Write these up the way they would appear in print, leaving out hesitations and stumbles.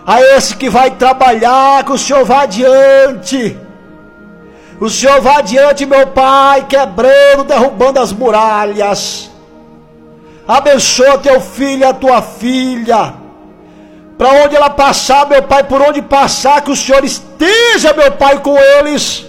A esse que vai trabalhar, que o Senhor vá adiante. O Senhor vá adiante, meu Pai, quebrando, derrubando as muralhas. Abençoa teu filho e a tua filha. Para onde ela passar, meu Pai, por onde passar, que o Senhor esteja, meu Pai, com eles.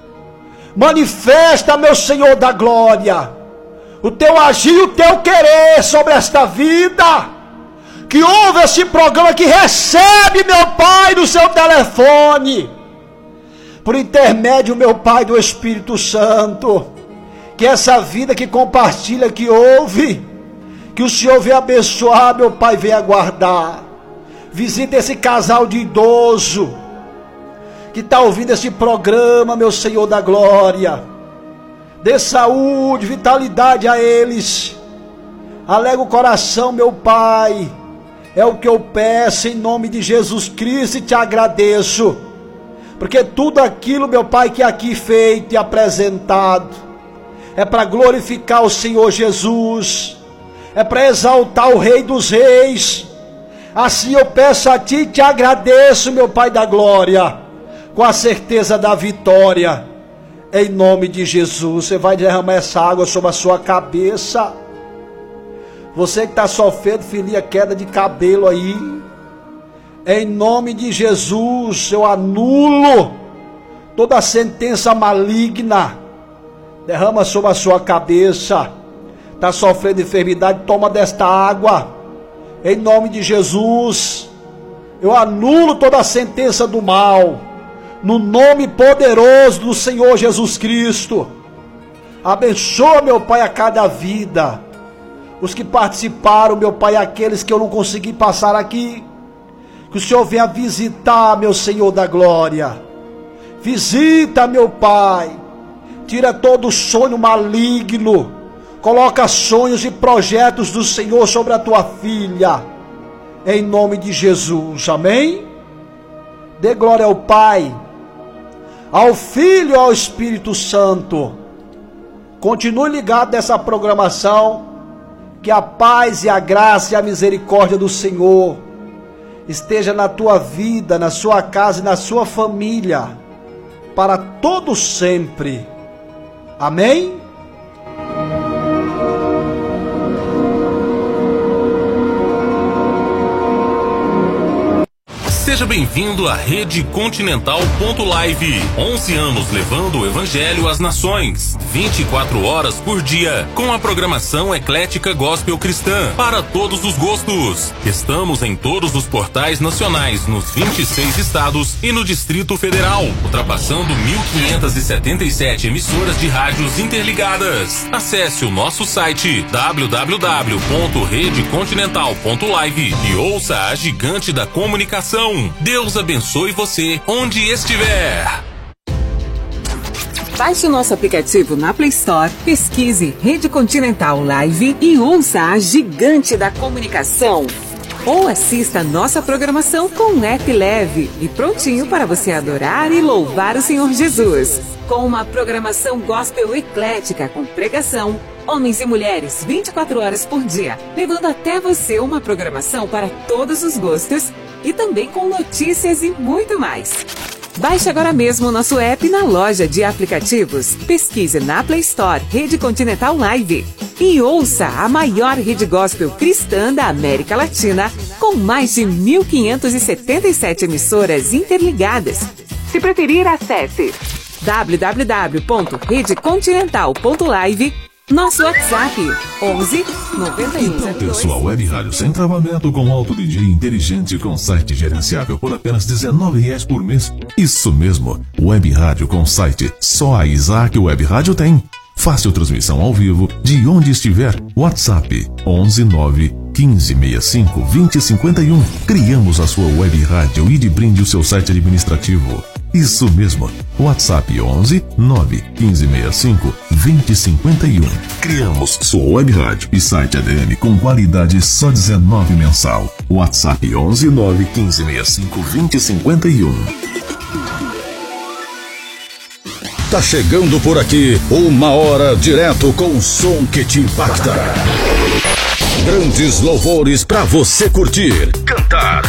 Manifesta, meu Senhor da glória, o teu agir e o teu querer sobre esta vida. Que ouve esse programa, que recebe, meu Pai, no seu telefone, por intermédio, meu Pai, do Espírito Santo. Que essa vida que compartilha, que ouve, que o Senhor venha abençoar, meu Pai, venha guardar. Visita esse casal de idoso que está ouvindo esse programa, meu Senhor da glória. Dê saúde, vitalidade a eles. Alega o coração, meu Pai. É o que eu peço em nome de Jesus Cristo e te agradeço. Porque tudo aquilo, meu Pai, que aqui feito e apresentado é para glorificar o Senhor Jesus. É para exaltar o Rei dos Reis. Assim eu peço a Ti e te agradeço, meu Pai da glória, com a certeza da vitória. Em nome de Jesus, você vai derramar essa água sobre a sua cabeça. Você que está sofrendo, filhinha, queda de cabelo aí, em nome de Jesus, eu anulo toda a sentença maligna. Derrama sobre a sua cabeça. Está sofrendo enfermidade, toma desta água. Em nome de Jesus, eu anulo toda a sentença do mal, no nome poderoso do Senhor Jesus Cristo. Abençoa, meu Pai, a cada vida. Os que participaram, meu Pai, aqueles que eu não consegui passar aqui, que o Senhor venha visitar, meu Senhor da glória. Visita, meu Pai. Tira todo sonho maligno. Coloca sonhos e projetos do Senhor sobre a tua filha. Em nome de Jesus, amém? Dê glória ao Pai, ao Filho e ao Espírito Santo. Continue ligado nessa programação. Que a paz e a graça e a misericórdia do Senhor esteja na tua vida, na sua casa e na sua família, para todo sempre. Amém? Seja bem-vindo à Rede Continental.live. 11 anos levando o Evangelho às nações. 24 horas por dia. Com a programação eclética gospel cristã. Para todos os gostos. Estamos em todos os portais nacionais, nos 26 estados e no Distrito Federal. Ultrapassando 1.577 emissoras de rádios interligadas. Acesse o nosso site www.redecontinental.live e ouça a gigante da comunicação. Deus abençoe você onde estiver. Baixe o nosso aplicativo na Play Store, pesquise Rede Continental Live e ouça a gigante da comunicação. Ou assista nossa programação com um app leve e prontinho para você adorar e louvar o Senhor Jesus. Com uma programação gospel eclética com pregação, homens e mulheres 24 horas por dia, levando até você uma programação para todos os gostos e também com notícias e muito mais. Baixe agora mesmo o nosso app na loja de aplicativos. Pesquise na Play Store Rede Continental Live e ouça a maior rede gospel cristã da América Latina, com mais de 1.577 emissoras interligadas. Se preferir, acesse www.redecontinental.live. Nosso WhatsApp 11 91. Então, pessoal, Web Rádio sem travamento, com alto DJ inteligente, com site gerenciável por apenas R$19 por mês. Isso mesmo, Web Rádio com site. Só a Isaac Web Rádio tem. Fácil transmissão ao vivo, de onde estiver. WhatsApp 11 9 1565 2051. Criamos a sua Web Rádio e de brinde o seu site administrativo. Isso mesmo, WhatsApp 11 9 1565 2051. Criamos sua web rádio e site ADM com qualidade só R$19 mensal. WhatsApp 11 9 1565 2051. Tá chegando por aqui uma hora direto com o som que te impacta. Grandes louvores pra você curtir, cantar